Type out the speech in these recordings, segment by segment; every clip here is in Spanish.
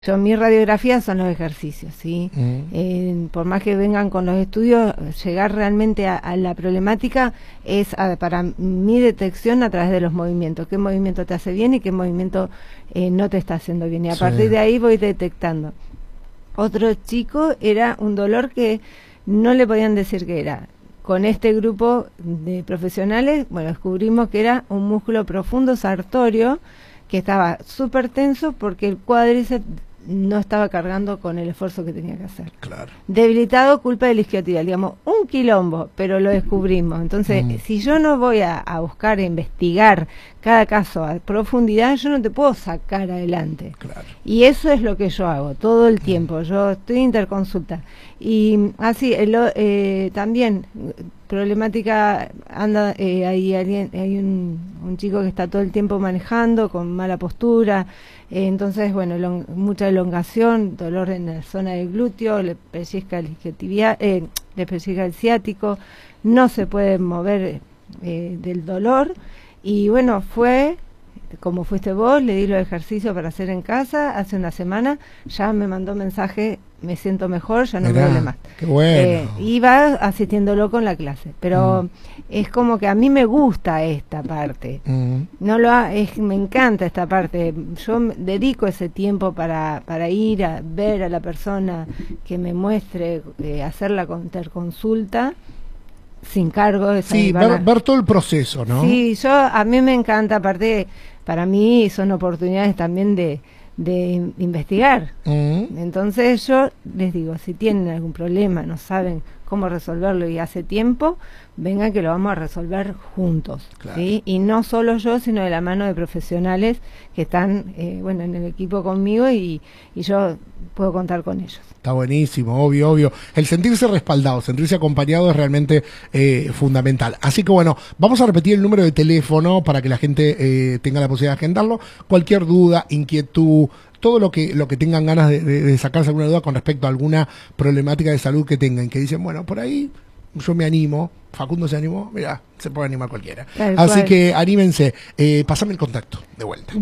Mi radiografía son los ejercicios, ¿sí? Por más que vengan con los estudios, llegar realmente a la problemática es para mi detección a través de los movimientos. ¿Qué movimiento te hace bien y qué movimiento no te está haciendo bien? Y a partir de ahí voy detectando. Otro chico era un dolor que no le podían decir qué era. Con este grupo de profesionales, bueno, descubrimos que era un músculo profundo sartorio que estaba súper tenso porque el cuádriceps no estaba cargando con el esfuerzo que tenía que hacer. Claro. Debilitado, culpa del isquiotibial, digamos, un quilombo, pero lo descubrimos. Entonces, si yo no voy a buscar e investigar cada caso a profundidad, yo no te puedo sacar adelante. Claro. Y eso es lo que yo hago todo el tiempo. Yo estoy interconsulta. Y así, también, problemática, anda, hay un chico que está todo el tiempo manejando con mala postura, entonces, bueno, mucha elongación, dolor en la zona del glúteo, le pellizca el isquiotibial, le pellizca el ciático, no se puede mover del dolor, y bueno, como fuiste vos, le di los ejercicios para hacer en casa, hace una semana, ya me mandó mensaje, me siento mejor, ya no me duele más. Qué bueno. Iba asistiéndolo con la clase, pero es como que a mí me gusta esta parte. Me encanta esta parte. Yo dedico ese tiempo para ir a ver a la persona que me muestre, hacer la interconsulta sin cargo. Sí, ver todo el proceso, ¿no? Sí, a mí me encanta, aparte, para mí son oportunidades también de investigar. Entonces yo les digo, si tienen algún problema, no saben cómo resolverlo y hace tiempo, vengan que lo vamos a resolver juntos. Claro. ¿Sí? Y no solo yo, sino de la mano de profesionales que están en el equipo conmigo y yo puedo contar con ellos. Está buenísimo, obvio. El sentirse respaldado, sentirse acompañado es realmente fundamental. Así que bueno, vamos a repetir el número de teléfono para que la gente tenga la posibilidad de agendarlo. Cualquier duda, inquietud, todo lo que tengan ganas de sacarse alguna duda con respecto a alguna problemática de salud que tengan, que dicen, bueno, por ahí yo me animo, Facundo se animó, mira, se puede animar cualquiera. Así que anímense, pasame el contacto de vuelta.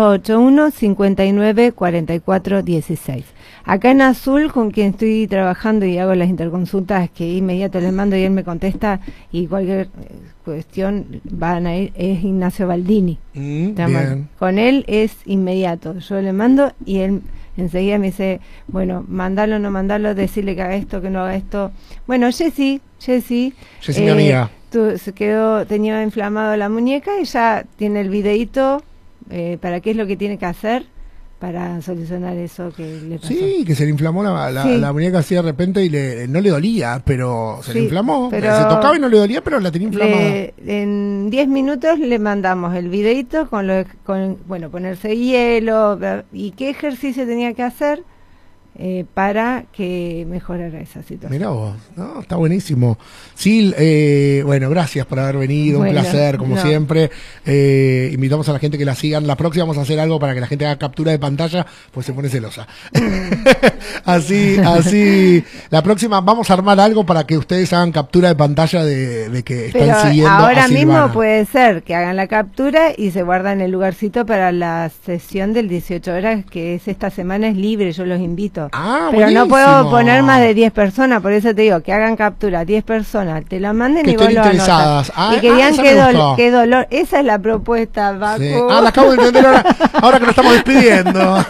2281-594416. Acá en Azul, con quien estoy trabajando y hago las interconsultas que inmediato les mando y él me contesta y cualquier cuestión van a ir, es Ignacio Baldini. Bien. Con él es inmediato, yo le mando y él enseguida me dice, bueno, mandalo, no mandalo, decirle que haga esto, que no haga esto. Bueno, Jessy, mi amiga. Tenía inflamado la muñeca y ya tiene el videíto para qué es lo que tiene que hacer para solucionar eso que le pasó. Sí, que se le inflamó la muñeca así de repente y no le dolía, pero se le inflamó. Se tocaba y no le dolía, pero la tenía inflamada. En 10 minutos le mandamos el videito con ponerse hielo y qué ejercicio tenía que hacer para que mejorara esa situación. Mirá vos, ¿no? Está buenísimo. Sí, bueno, gracias por haber venido, un placer, como siempre. Invitamos a la gente que la sigan. La próxima vamos a hacer algo para que la gente haga captura de pantalla, pues se pone celosa. así, la próxima vamos a armar algo para que ustedes hagan captura de pantalla de que están siguiendo ahora a Silvana. mismo puede ser que hagan la captura y se guardan el lugarcito para la sesión del 18 horas, que es esta semana, es libre, yo los invito. Pero buenísimo. no puedo poner más de 10 personas, por eso te digo, que hagan captura, 10 personas, te la manden que y vos lo anotas. Y que digan qué dolor, esa es la propuesta, Baco. Sí. La acabo de entender ahora que nos estamos despidiendo.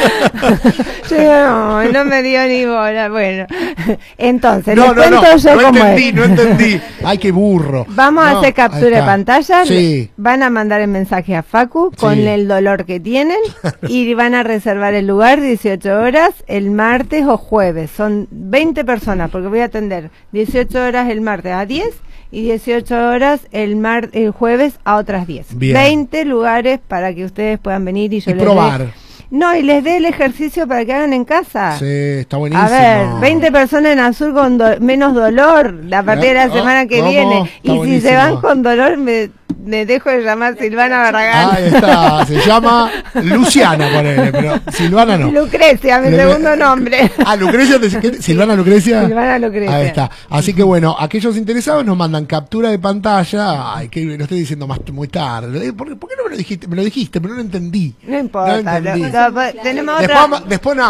No me dio ni bola, bueno. Entonces, les cuento yo cómo es. No entendí. Ay, qué burro. Vamos a hacer captura de pantalla, van a mandar el mensaje a Facu con el dolor que tienen y van a reservar el lugar 18 horas el martes o jueves. Son 20 personas porque voy a atender 18 horas el martes a 10 y 18 horas el jueves a otras 10. Bien. 20 lugares para que ustedes puedan venir y yo les probar. Y les dé el ejercicio para que hagan en casa. Sí, está buenísimo. A ver, 20 personas en Azul con menos dolor a partir de la semana que viene. Y si se van con dolor, me dejo de llamar Silvana Barragán. Ahí está, se llama Luciana, ponele, pero Silvana no. Lucrecia, mi segundo nombre. Lucrecia, Silvana Lucrecia. Silvana Lucrecia. Ahí está. Así que bueno, aquellos interesados nos mandan captura de pantalla. Ay, que lo estoy diciendo muy tarde. ¿Por qué no me lo dijiste? Me lo dijiste, pero no lo entendí. No importa. No entendí. Tenemos otra. Después